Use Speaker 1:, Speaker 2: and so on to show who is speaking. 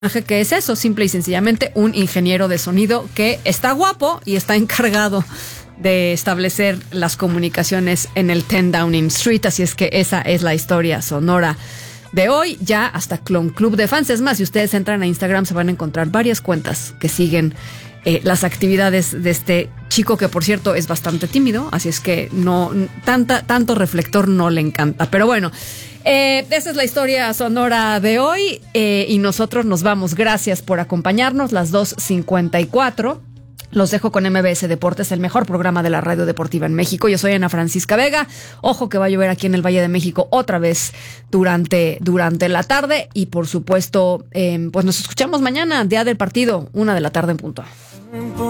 Speaker 1: Que es eso, simple y sencillamente un ingeniero de sonido que está guapo y está encargado de establecer las comunicaciones en el 10 Downing Street. Así es que esa es la historia sonora de hoy. Ya hasta Club de Fans. Es más, si ustedes entran a Instagram se van a encontrar varias cuentas que siguen las actividades de este chico, que por cierto es bastante tímido, así es que no tanto reflector no le encanta. Pero bueno, esa es la historia sonora de hoy, y nosotros nos vamos. Gracias por acompañarnos, las 2:54. Los dejo con MBS Deportes, el mejor programa de la radio deportiva en México. Yo soy Ana Francisca Vega. Ojo que va a llover aquí en el Valle de México otra vez durante la tarde. Y por supuesto, pues nos escuchamos mañana, día del partido, 1:00 p.m. en punto.